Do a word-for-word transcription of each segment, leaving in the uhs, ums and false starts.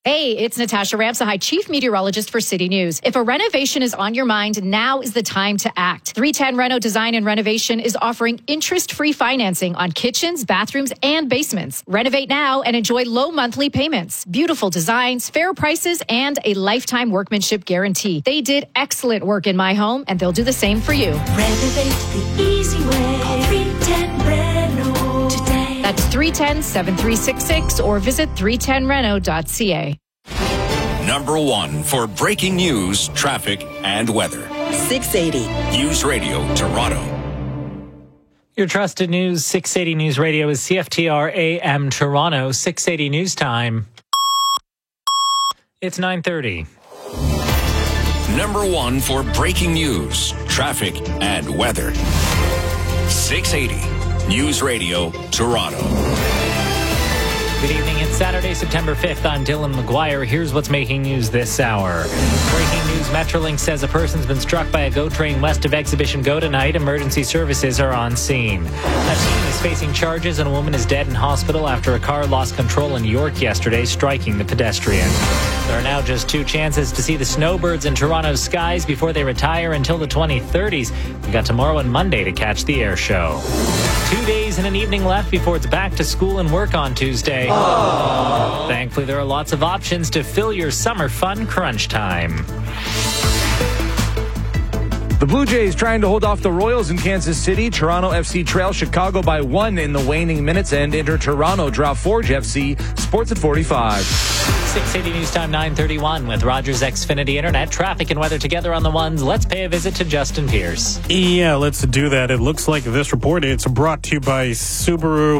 Hey, it's Natasha Ramsahai, Chief Meteorologist for City News. If a renovation is on your mind, now is the time to act. three ten Reno Design and Renovation is offering interest-free financing on kitchens, bathrooms, and basements. Renovate now and enjoy low monthly payments, beautiful designs, fair prices, and a lifetime workmanship guarantee. They did excellent work in my home, and they'll do the same for you. Renovate the easy way. Call three ten Reno today. That's three one zero, seven three six six or visit three ten reno dot c a. Number one for breaking news, traffic, and weather. six eighty. News Radio Toronto. Your trusted news, six eighty News Radio is C F T R A M Toronto, six eighty News Time. It's nine thirty. Number one for breaking news, traffic, and weather. six eighty News Radio Toronto. Good evening. It's Saturday, September fifth. I'm Dylan McGuire. Here's what's making news this hour. Breaking news, Metrolink says a person's been struck by a GO train west of Exhibition Go tonight. Emergency services are on scene. A teen is facing charges and a woman is dead in hospital after a car lost control in York yesterday, striking the pedestrian. There are now just two chances to see the snowbirds in Toronto's skies before they retire until the twenty thirties. We've got tomorrow and Monday to catch the air show. Two days and an evening left before it's back to school and work on Tuesday. Aww. Thankfully, there are lots of options to fill your summer fun crunch time. The Blue Jays trying to hold off the Royals in Kansas City. Toronto F C trail Chicago by one in the waning minutes, and enter Toronto draw Forge F C. Sports at forty-five. six eighty News Time, nine thirty-one with Rogers Xfinity Internet. Traffic and weather together on the ones. Let's pay a visit to Justin Pierce. Yeah, let's do that. It looks like this report, it's brought to you by Subaru.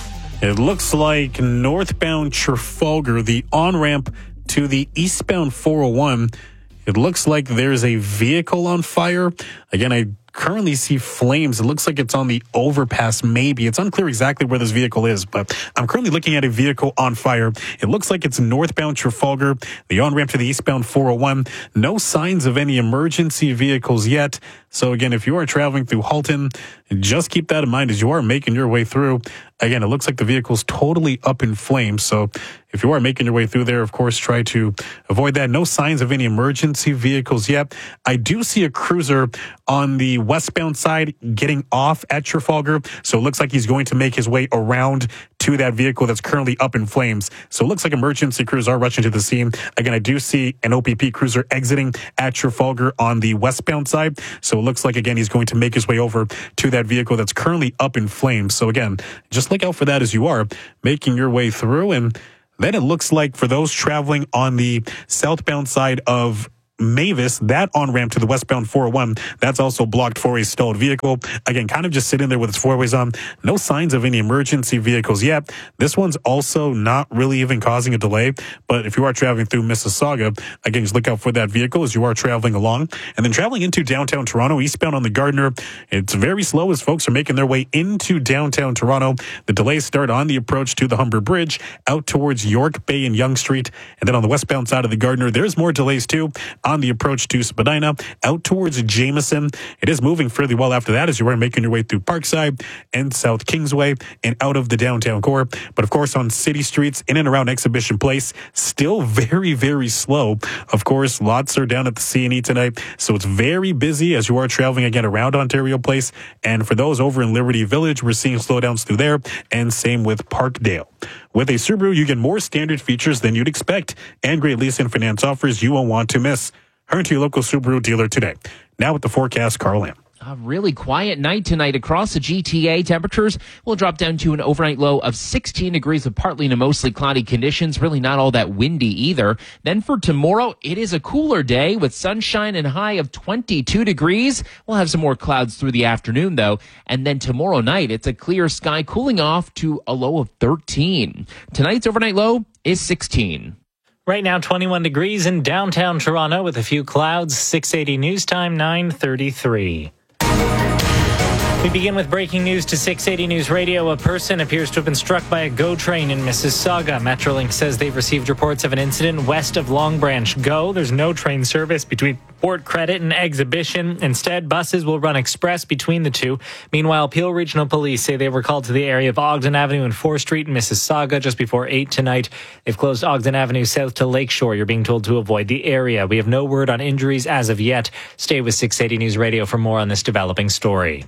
It looks like northbound Trafalgar, the on-ramp to the eastbound four oh one, it looks like there's a vehicle on fire. Again, I currently see flames. It looks like it's on the overpass, maybe. It's unclear exactly where this vehicle is, but I'm currently looking at a vehicle on fire. It looks like it's northbound Trafalgar, the on-ramp to the eastbound four oh one. No signs of any emergency vehicles yet. So again, if you are traveling through Halton, just keep that in mind as you are making your way through. Again, it looks like the vehicle's totally up in flames. So if you are making your way through there, of course, try to avoid that. No signs of any emergency vehicles yet. I do see a cruiser on the westbound side getting off at Trafalgar. So it looks like he's going to make his way around to that vehicle that's currently up in flames. So it looks like emergency crews are rushing to the scene. Again, I do see an O P P cruiser exiting at Trafalgar on the westbound side. So it looks like, again, he's going to make his way over to that vehicle that's currently up in flames. So again, just look out for that as you are making your way through. And then it looks like for those traveling on the southbound side of Mavis, that on-ramp to the westbound four oh one, that's also blocked for a stalled vehicle. Again, kind of just sitting there with its four ways on. No signs of any emergency vehicles yet. This one's also not really even causing a delay. But if you are traveling through Mississauga, again, just look out for that vehicle as you are traveling along. And then traveling into downtown Toronto, eastbound on the Gardiner, it's very slow as folks are making their way into downtown Toronto. The delays start on the approach to the Humber Bridge, out towards York Bay and Yonge Street. And then on the westbound side of the Gardiner, there's more delays too. On the approach to Spadina, out towards Jameson. It is moving fairly well after that as you are making your way through Parkside and South Kingsway and out of the downtown core. But of course, on city streets in and around Exhibition Place, still very, very slow. Of course, lots are down at the C and E tonight, so it's very busy as you are traveling again around Ontario Place. And for those over in Liberty Village, we're seeing slowdowns through there, and same with Parkdale. With a Subaru, you get more standard features than you'd expect, and great lease and finance offers you won't want to miss. Hurry to your local Subaru dealer today. Now with the forecast, Carl Lamb. A really quiet night tonight across the G T A. Temperatures will drop down to an overnight low of sixteen degrees with partly to mostly cloudy conditions. Really not all that windy either. Then for tomorrow, it is a cooler day with sunshine and high of twenty-two degrees. We'll have some more clouds through the afternoon though. And then tomorrow night, it's a clear sky cooling off to a low of thirteen. Tonight's overnight low is sixteen. Right now, twenty-one degrees in downtown Toronto with a few clouds. six eighty News Time, nine thirty-three. We begin with breaking news to six eighty News Radio. A person appears to have been struck by a GO train in Mississauga. Metrolink says they've received reports of an incident west of Long Branch GO. There's no train service between Port Credit and Exhibition. Instead, buses will run express between the two. Meanwhile, Peel Regional Police say they were called to the area of Ogden Avenue and fourth Street in Mississauga just before eight tonight. They've closed Ogden Avenue south to Lakeshore. You're being told to avoid the area. We have no word on injuries as of yet. Stay with six eighty News Radio for more on this developing story.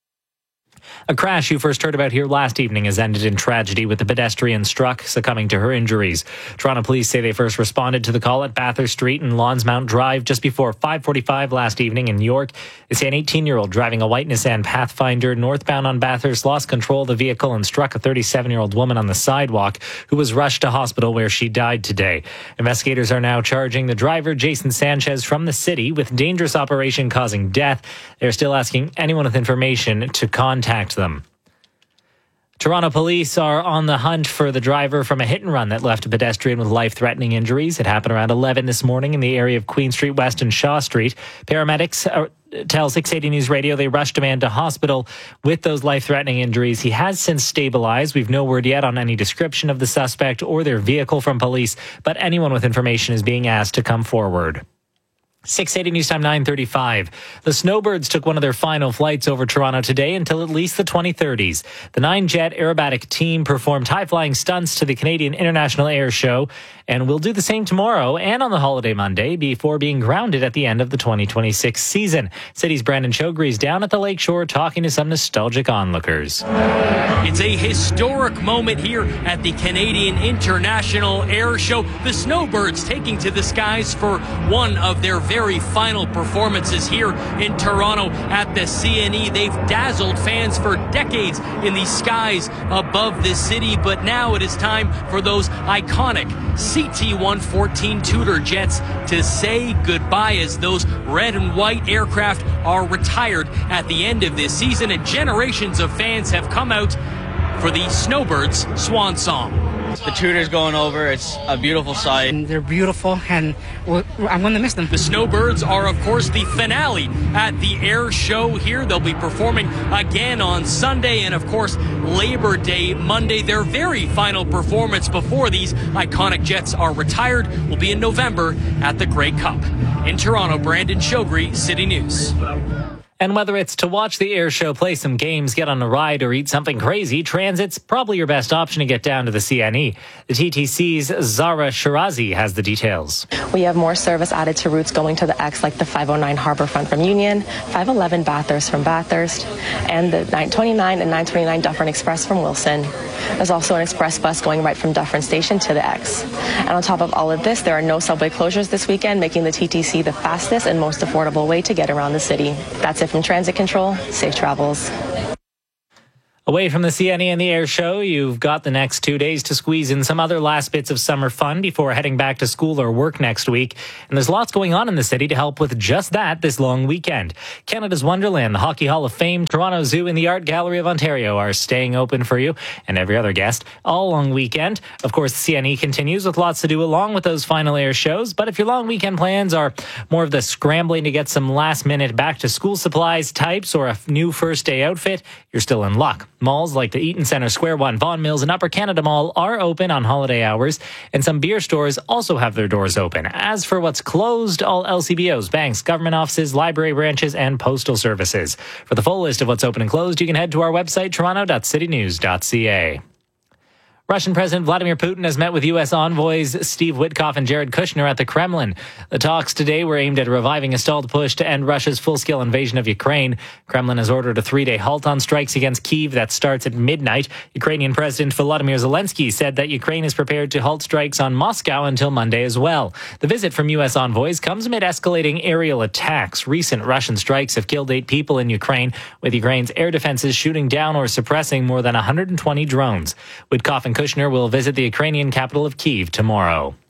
A crash you first heard about here last evening has ended in tragedy, with the pedestrian struck, succumbing to her injuries. Toronto police say they first responded to the call at Bathurst Street and Lonsmount Drive just before five forty-five last evening in York. They say an eighteen-year-old driving a white Nissan Pathfinder northbound on Bathurst lost control of the vehicle and struck a thirty-seven-year-old woman on the sidewalk, who was rushed to hospital where she died today. Investigators are now charging the driver, Jason Sanchez, from the city with dangerous operation causing death. They're still asking anyone with information to contact them. Toronto police are on the hunt for the driver from a hit and run that left a pedestrian with life-threatening injuries. It happened around eleven this morning in the area of Queen Street West and Shaw Street. Paramedics uh, tell six eighty News Radio they rushed a man to hospital with those life-threatening injuries. He has since stabilized. We've no word yet on any description of the suspect or their vehicle from police, but anyone with information is being asked to come forward. six eighty News Time nine thirty-five. The Snowbirds took one of their final flights over Toronto today until at least the twenty thirties. The nine-jet aerobatic team performed high-flying stunts to the Canadian International Air Show and will do the same tomorrow and on the holiday Monday before being grounded at the end of the twenty twenty-six season. City's Brandon Chogri's down at the Lakeshore talking to some nostalgic onlookers. It's a historic moment here at the Canadian International Air Show. The Snowbirds taking to the skies for one of their very final performances here in Toronto at the C N E. They've dazzled fans for decades in the skies above the city, but now it is time for those iconic C T one fourteen Tudor jets to say goodbye, as those red and white aircraft are retired at the end of this season, and generations of fans have come out for the Snowbirds swan song. The Tudor's going over. It's a beautiful sight. And they're beautiful, and I'm going to miss them. The Snowbirds are, of course, the finale at the air show here. They'll be performing again on Sunday and, of course, Labor Day Monday. Their very final performance before these iconic jets are retired will be in November at the Grey Cup. In Toronto, Brandon Chogri, City News. And whether it's to watch the air show, play some games, get on a ride, or eat something crazy, transit's probably your best option to get down to the C N E. The T T C's Zara Shirazi has the details. We have more service added to routes going to the X, like the five oh nine Harbourfront from Union, five eleven Bathurst from Bathurst, and the nine twenty-nine and nine twenty-nine Dufferin Express from Wilson. There's also an express bus going right from Dufferin Station to the X. And on top of all of this, there are no subway closures this weekend, making the T T C the fastest and most affordable way to get around the city. That's it from Transit Control. Safe travels. Away from the C N E and the air show, you've got the next two days to squeeze in some other last bits of summer fun before heading back to school or work next week. And there's lots going on in the city to help with just that this long weekend. Canada's Wonderland, the Hockey Hall of Fame, Toronto Zoo, and the Art Gallery of Ontario are staying open for you and every other guest all long weekend. Of course, the C N E continues with lots to do along with those final air shows. But if your long weekend plans are more of the scrambling to get some last-minute back-to-school supplies types or a new first-day outfit, you're still in luck. Malls like the Eaton Centre, Square One, Vaughan Mills, and Upper Canada Mall are open on holiday hours, and some beer stores also have their doors open. As for what's closed, all L C B Os, banks, government offices, library branches, and postal services. For the full list of what's open and closed, you can head to our website, toronto dot city news dot c a. Russian President Vladimir Putin has met with U S envoys Steve Witkoff and Jared Kushner at the Kremlin. The talks today were aimed at reviving a stalled push to end Russia's full-scale invasion of Ukraine. Kremlin has ordered a three-day halt on strikes against Kyiv that starts at midnight. Ukrainian President Volodymyr Zelensky said that Ukraine is prepared to halt strikes on Moscow until Monday as well. The visit from U S envoys comes amid escalating aerial attacks. Recent Russian strikes have killed eight people in Ukraine, with Ukraine's air defenses shooting down or suppressing more than one hundred twenty drones. Witkoff and Kushner will visit the Ukrainian capital of Kyiv tomorrow.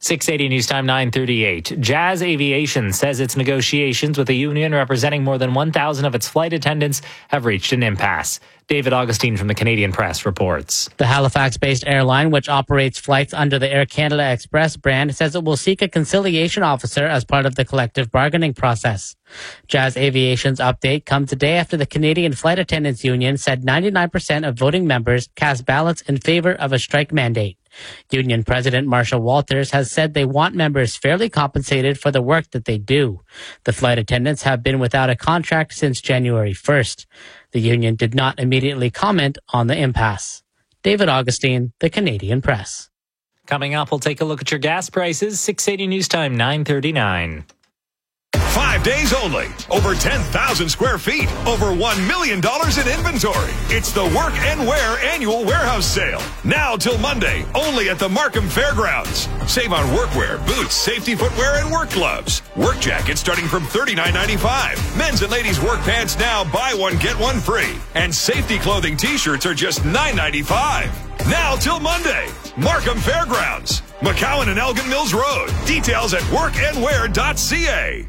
six eighty News Time, nine thirty-eight. Jazz Aviation says its negotiations with a union representing more than one thousand of its flight attendants have reached an impasse. David Augustine from the Canadian Press reports. The Halifax-based airline, which operates flights under the Air Canada Express brand, says it will seek a conciliation officer as part of the collective bargaining process. Jazz Aviation's update comes a day after the Canadian Flight Attendants Union said ninety-nine percent of voting members cast ballots in favor of a strike mandate. Union President Marshall Walters has said they want members fairly compensated for the work that they do. The flight attendants have been without a contract since January first. The union did not immediately comment on the impasse. David Augustine, the Canadian Press. Coming up, we'll take a look at your gas prices. six eighty News Time, nine thirty-nine. Five days only. Over ten thousand square feet. Over one million dollars in inventory. It's the Work and Wear annual warehouse sale. Now till Monday, only at the Markham Fairgrounds. Save on workwear, boots, safety footwear, and work gloves. Work jackets starting from thirty-nine ninety-five. Men's and ladies' work pants now buy one, get one free. And safety clothing t-shirts are just nine ninety-five. Now till Monday. Markham Fairgrounds. McCowan and Elgin Mills Road. Details at work and wear dot c a.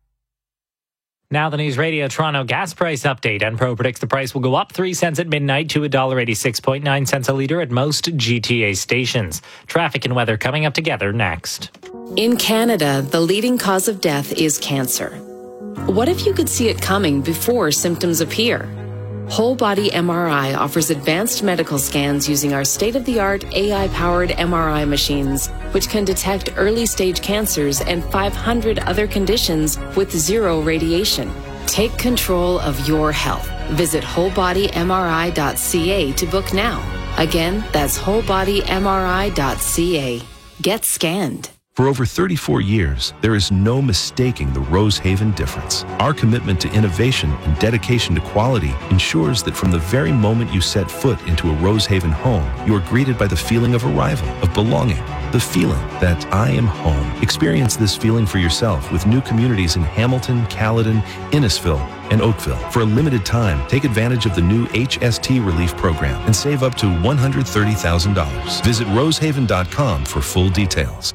Now the News Radio Toronto gas price update. Enpro predicts the price will go up three cents at midnight to one dollar eighty-six point nine cents a litre at most G T A stations. Traffic and weather coming up together next. In Canada, the leading cause of death is cancer. What if you could see it coming before symptoms appear? Whole Body M R I offers advanced medical scans using our state-of-the-art A I-powered M R I machines, which can detect early-stage cancers and five hundred other conditions with zero radiation. Take control of your health. Visit whole body M R I dot c a to book now. Again, that's whole body M R I dot c a. Get scanned. For over thirty-four years, there is no mistaking the Rosehaven difference. Our commitment to innovation and dedication to quality ensures that from the very moment you set foot into a Rosehaven home, you are greeted by the feeling of arrival, of belonging, the feeling that I am home. Experience this feeling for yourself with new communities in Hamilton, Caledon, Innisfil, and Oakville. For a limited time, take advantage of the new H S T Relief Program and save up to one hundred thirty thousand dollars. Visit rosehaven dot com for full details.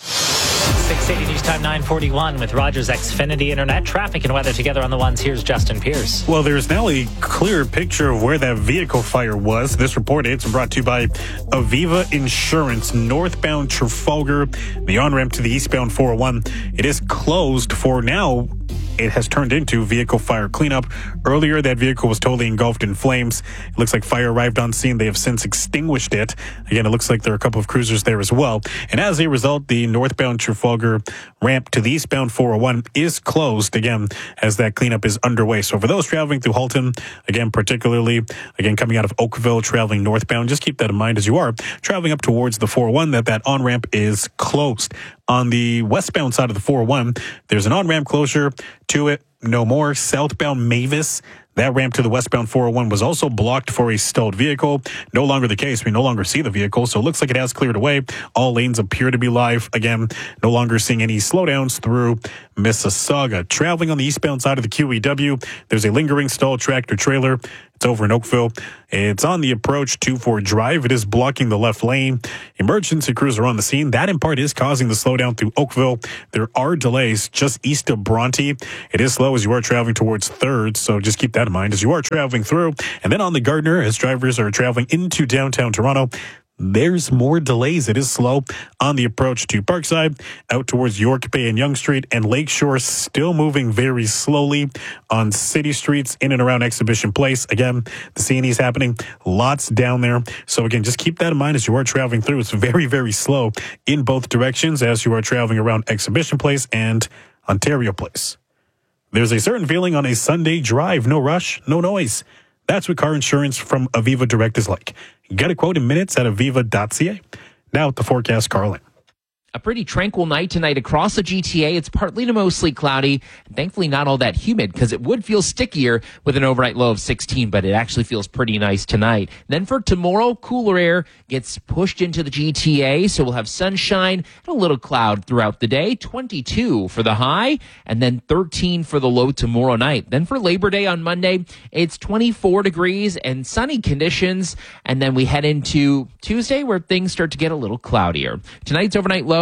six eighty News Time, nine forty-one with Rogers Xfinity Internet. Traffic and weather together on the ones. Here's Justin Pierce. Well, there's now a clear picture of where that vehicle fire was. This report, it's brought to you by Aviva Insurance, northbound Trafalgar, the on-ramp to the eastbound four oh one. It is closed for now. It has turned into vehicle fire cleanup. Earlier, that vehicle was totally engulfed in flames. It looks like fire arrived on scene. They have since extinguished it. Again, it looks like there are a couple of cruisers there as well. And as a result, the northbound Trafalgar ramp to the eastbound four oh one is closed, again, as that cleanup is underway. So for those traveling through Halton, again, particularly, again, coming out of Oakville, traveling northbound, just keep that in mind as you are traveling up towards the four oh one, that that on-ramp is closed. On the westbound side of the four oh one, there's an on-ramp closure to it. No more. Southbound Mavis, that ramp to the westbound four oh one was also blocked for a stalled vehicle. No longer the case. We no longer see the vehicle, so it looks like it has cleared away. All lanes appear to be live. Again, no longer seeing any slowdowns through Mississauga. Traveling on the eastbound side of the Q E W, there's a lingering stalled tractor trailer. It's over in Oakville. It's on the approach to Ford Drive. It is blocking the left lane. Emergency crews are on the scene. That in part is causing the slowdown through Oakville. There are delays just east of Bronte. It is slow as you are traveling towards third, so just keep that in mind as you are traveling through. And then on the Gardner, as drivers are traveling into downtown Toronto, there's more delays. It is slow on the approach to Parkside, out towards York Bay and Yonge Street, and Lakeshore still moving very slowly on city streets in and around Exhibition Place. Again, the C and E's happening, lots down there. So again, just keep that in mind as you are traveling through. It's very, very slow in both directions as you are traveling around Exhibition Place and Ontario Place. There's a certain feeling on a Sunday drive. No rush, no noise. That's what car insurance from Aviva Direct is like. Get a quote in minutes at aviva dot c a. Now at the forecast, Carlin. A pretty tranquil night tonight across the G T A. It's partly to mostly cloudy, and thankfully not all that humid because it would feel stickier with an overnight low of sixteen, but it actually feels pretty nice tonight. Then for tomorrow, cooler air gets pushed into the G T A, so we'll have sunshine and a little cloud throughout the day. twenty-two for the high, and then thirteen for the low tomorrow night. Then for Labor Day on Monday, it's twenty-four degrees and sunny conditions, and then we head into Tuesday where things start to get a little cloudier. Tonight's overnight low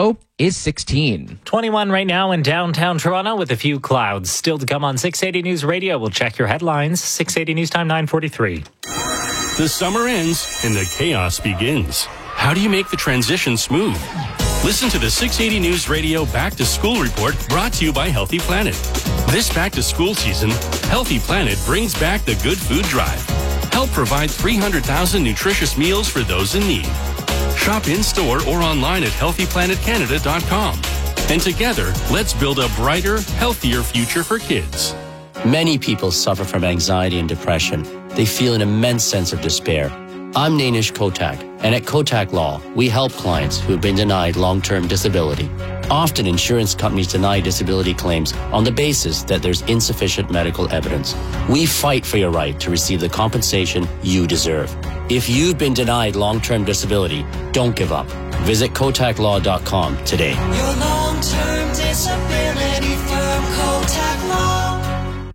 low is sixteen. twenty-one right now in downtown Toronto with a few clouds. Still to come on six eighty News Radio. We'll check your headlines. six eighty News Time nine forty-three. The summer ends and the chaos begins. How do you make the transition smooth? Listen to the six eighty News Radio Back to School Report brought to you by Healthy Planet. This back to school season, Healthy Planet brings back the Good Food Drive. Help provide three hundred thousand nutritious meals for those in need. Shop in-store or online at healthy planet canada dot com. And together, let's build a brighter, healthier future for kids. Many people suffer from anxiety and depression. They feel an immense sense of despair. I'm Nainish Kotak, and at Kotak Law, we help clients who have been denied long-term disability. Often, insurance companies deny disability claims on the basis that there's insufficient medical evidence. We fight for your right to receive the compensation you deserve. If you've been denied long-term disability, don't give up. Visit kotak law dot com today. Your long-term disability firm, Kotak Law.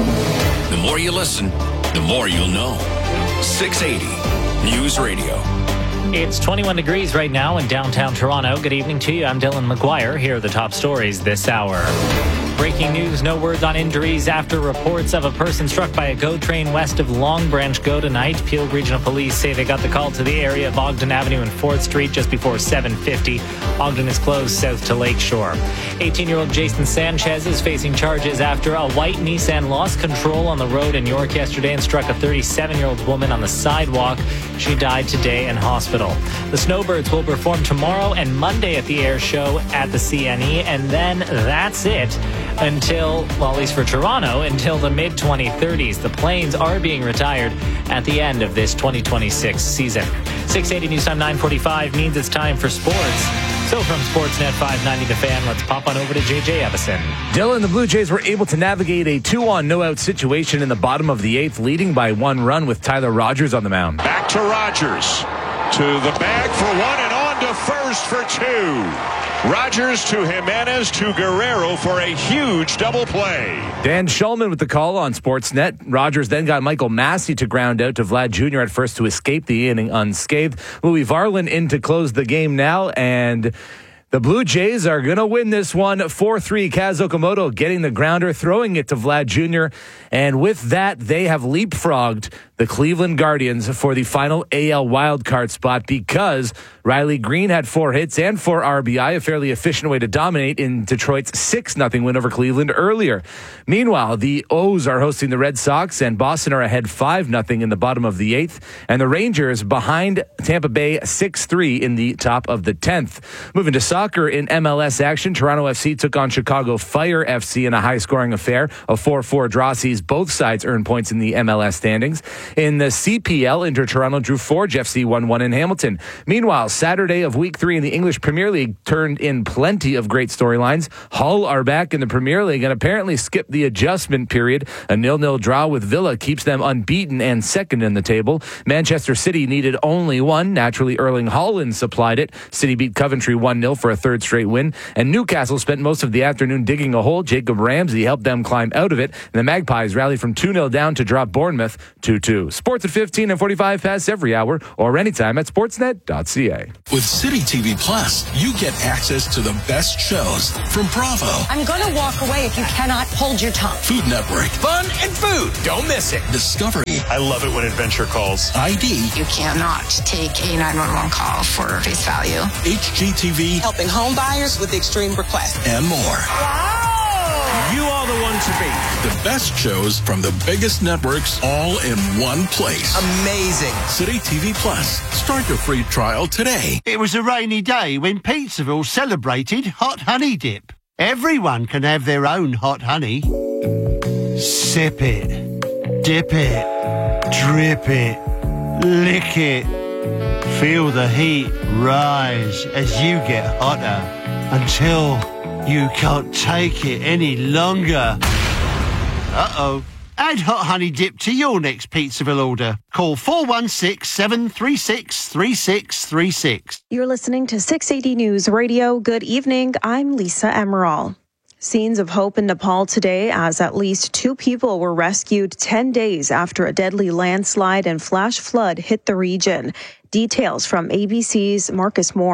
The more you listen, the more you'll know. six eighty News Radio. It's twenty-one degrees right now in downtown Toronto. Good evening to you. I'm Dylan McGuire. Here are the top stories this hour. Breaking news, no words on injuries after reports of a person struck by a GO train west of Long Branch GO tonight. Peel Regional Police say they got the call to the area of Ogden Avenue and fourth Street just before seven fifty. Ogden is closed south to Lakeshore. eighteen-year-old Jason Sanchez is facing charges after a white Nissan lost control on the road in York yesterday and struck a thirty-seven-year-old woman on the sidewalk. She died today in hospital. The Snowbirds will perform tomorrow and Monday at the Air Show at the C N E, and then that's it. Until, well, at least for Toronto, until the mid twenty thirties. The planes are being retired at the end of this twenty twenty-six season. six eighty News Time nine forty-five means it's time for sports. So from Sportsnet five ninety The Fan, let's pop on over to J J Evison. Dylan, the Blue Jays were able to navigate a two-on, no-out situation in the bottom of the eighth, leading by one run with Tyler Rogers on the mound. Back to Rogers. To the bag for one and on to first for two. Rogers to Jimenez to Guerrero for a huge double play. Dan Shulman with the call on Sportsnet. Rogers then got Michael Massey to ground out to Vlad Junior at first to escape the inning unscathed. Louis Varlin in to close the game now, and the Blue Jays are going to win this one four three. Kaz Okamoto getting the grounder, throwing it to Vlad Junior And with that, they have leapfrogged the Cleveland Guardians for the final A L wildcard spot because Riley Green had four hits and four R B I, a fairly efficient way to dominate in Detroit's six nothing win over Cleveland earlier. Meanwhile, the O's are hosting the Red Sox, and Boston are ahead five nothing in the bottom of the eighth, and the Rangers behind Tampa Bay six three in the top of the tenth. Moving to soccer in M L S action, Toronto F C took on Chicago Fire F C in a high-scoring affair. A four four draw sees both sides earn points in the M L S standings. In the C P L, Inter Toronto drew Forge F C one one in Hamilton. Meanwhile, Saturday of week three in the English Premier League turned in plenty of great storylines. Hull are back in the Premier League and apparently skipped the adjustment period. A nil-nil draw with Villa keeps them unbeaten and second in the table. Manchester City needed only one. Naturally, Erling Haaland supplied it. City beat Coventry one nil for a third straight win. And Newcastle spent most of the afternoon digging a hole. Jacob Ramsey helped them climb out of it. And the Magpies rallied from two nil down to drop Bournemouth two two. Sports at fifteen and forty-five past every hour or anytime at sportsnet dot c a. With City T V Plus, you get access to the best shows from Bravo, I'm going to walk away if you cannot hold your tongue. Food Network, Fun and food. Don't miss it. Discovery. I love it when Adventure calls. I D. You cannot take a nine one one call for face value. H G T V. Helping home buyers with extreme requests. And more. Wow. You are the one to be. The best shows from the biggest networks all in one place. Amazing. City T V Plus. Start your free trial today. It was a rainy day when Pizzaville celebrated Hot Honey Dip. Everyone can have their own hot honey. Sip it, dip it, drip it, lick it. Feel the heat rise as you get hotter until you can't take it any longer. Uh-oh. Add Hot Honey Dip to your next Pizzaville order. Call four one six, seven three six, three six three six. You're listening to six eighty News Radio. Good evening. I'm Lisa Emerald. Scenes of hope in Nepal today as at least two people were rescued ten days after a deadly landslide and flash flood hit the region. Details from A B C's Marcus Moore.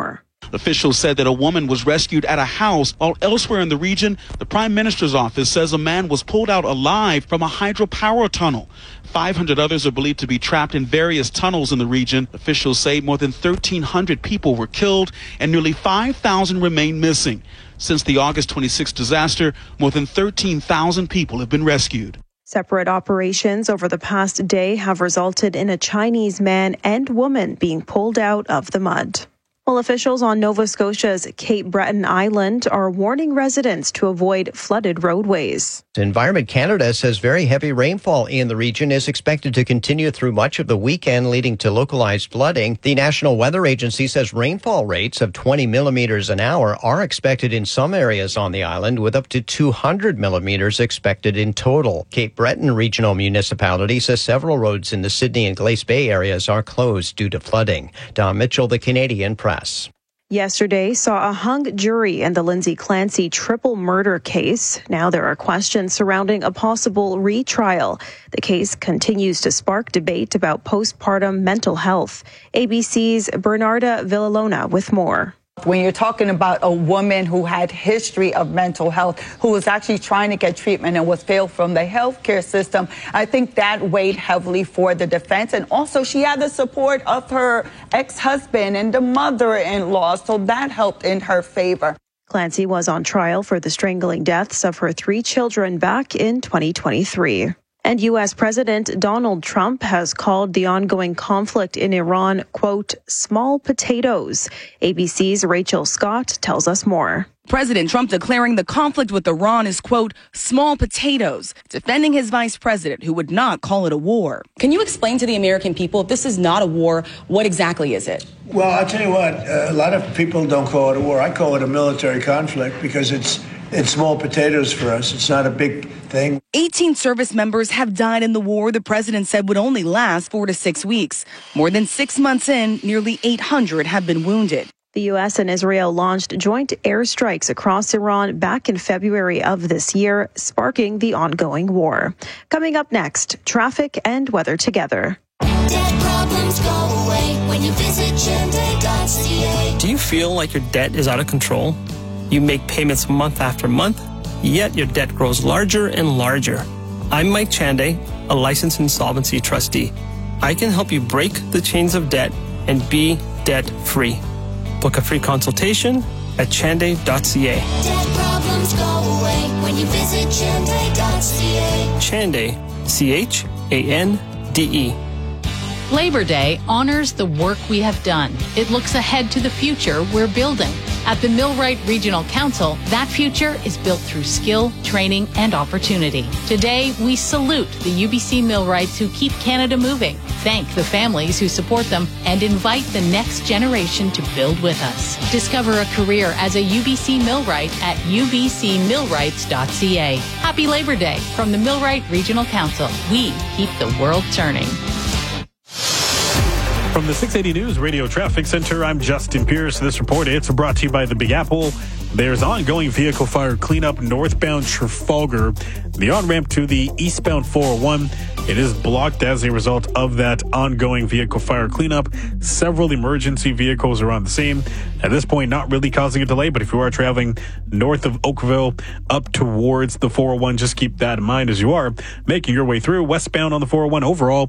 Officials said that a woman was rescued at a house, while elsewhere in the region, the Prime Minister's office says a man was pulled out alive from a hydropower tunnel. five hundred others are believed to be trapped in various tunnels in the region. Officials say more than thirteen hundred people were killed and nearly five thousand remain missing. Since the August twenty-sixth disaster, more than thirteen thousand people have been rescued. Separate operations over the past day have resulted in a Chinese man and woman being pulled out of the mud. Well, officials on Nova Scotia's Cape Breton Island are warning residents to avoid flooded roadways. Environment Canada says very heavy rainfall in the region is expected to continue through much of the weekend, leading to localized flooding. The National Weather Agency says rainfall rates of twenty millimeters an hour are expected in some areas on the island, with up to two hundred millimeters expected in total. Cape Breton Regional Municipality says several roads in the Sydney and Glace Bay areas are closed due to flooding. Don Mitchell, The Canadian Press. Yesterday saw a hung jury in the Lindsay Clancy triple murder case. Now there are questions surrounding a possible retrial. The case continues to spark debate about postpartum mental health. A B C's Bernarda Villalona with more. When you're talking about a woman who had history of mental health, who was actually trying to get treatment and was failed from the healthcare system, I think that weighed heavily for the defense. And also she had the support of her ex-husband and the mother-in-law, so that helped in her favor. Clancy was on trial for the strangling deaths of her three children back in twenty twenty-three. And U S President Donald Trump has called the ongoing conflict in Iran, quote, small potatoes. A B C's Rachel Scott tells us more. President Trump declaring the conflict with Iran is, quote, small potatoes, defending his vice president, who would not call it a war. Can you explain to the American people, if this is not a war, what exactly is it? Well, I'll tell you what, uh, a lot of people don't call it a war. I call it a military conflict because it's it's small potatoes for us. It's not a big thing. eighteen service members have died in the war the president said would only last four to six weeks. More than six months in, nearly eight hundred have been wounded. The U S and Israel launched joint airstrikes across Iran back in February of this year, sparking the ongoing war. Coming up next, traffic and weather together. Debt problems go away when you visit Chende dot C A. Do you feel like your debt is out of control? You make payments month after month, yet your debt grows larger and larger. I'm Mike Chande, a licensed insolvency trustee. I can help you break the chains of debt and be debt-free. Book a free consultation at chande dot C A. Debt problems go away when you visit Chende dot C A. Chande, C H A N D E. Labor Day honors the work we have done. It looks ahead to the future we're building. At the Millwright Regional Council, that future is built through skill, training, and opportunity. Today, we salute the U B C Millwrights who keep Canada moving, thank the families who support them, and invite the next generation to build with us. Discover a career as a U B C Millwright at u b c millwrights dot c a. Happy Labor Day from the Millwright Regional Council. We keep the world turning. From the six eighty News Radio Traffic Center, I'm Justin Pierce. This report, it's brought to you by the Big Apple. There's ongoing vehicle fire cleanup northbound Trafalgar. The on-ramp to the eastbound four oh one, it is blocked as a result of that ongoing vehicle fire cleanup. Several emergency vehicles are on the scene. At this point, not really causing a delay, but if you are traveling north of Oakville up towards the four oh one, just keep that in mind as you are making your way through. Westbound on the four oh one overall,